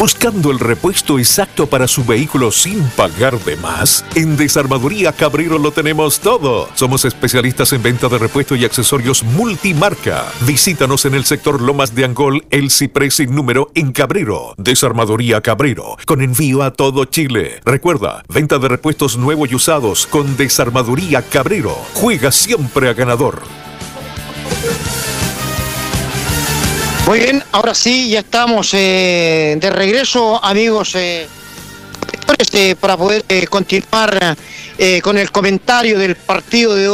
¿Buscando el repuesto exacto para su vehículo sin pagar de más? En Desarmadoría Cabrero lo tenemos todo. Somos especialistas en venta de repuestos y accesorios multimarca. Visítanos en el sector Lomas de Angol, El Ciprés sin número en Cabrero. Desarmadoría Cabrero, con envío a todo Chile. Recuerda, venta de repuestos nuevos y usados con Desarmadoría Cabrero. Juega siempre a ganador. Muy bien, ahora sí, ya estamos de regreso, amigos, para poder continuar con el comentario del partido de hoy.